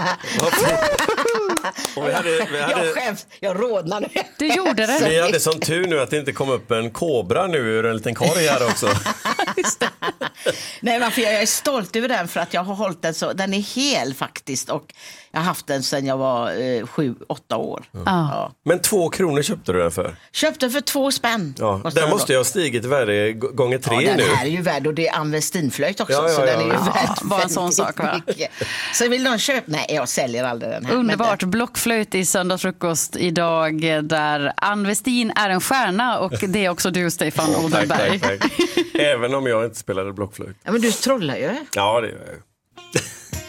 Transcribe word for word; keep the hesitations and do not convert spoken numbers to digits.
Och vi hade, vi hade, jag skäms, jag rådnar nu. Du gjorde det. Vi hade som tur nu att det inte kom upp en kobra nu ur en liten korg här också. Nej, men för jag är stolt över den för att jag har hållit den så. Den är hel faktiskt och jag har haft den sedan jag var eh, sju, åtta år. Mm. Ah. Ja. Men två kronor köpte du den för? Köpte för två spänn. Ja, den måste ju ha stigit värde gånger tre ja, den nu. Den här är ju värd och det är Anvestinflöjt också. Ja, ja, så ja. den är ju Ja, värd bara en sån sak, va? mycket. Så vill någon köpa? Nej, jag säljer aldrig den här. Underbart, blockflöjt i söndagsfrukost idag där Ann Westin är en stjärna och det är också du, Stefan Odenberg. Tack, tack, tack. Även om jag inte spelade blockflöjt. Ja, men du trollar ju. Ja, det gör jag.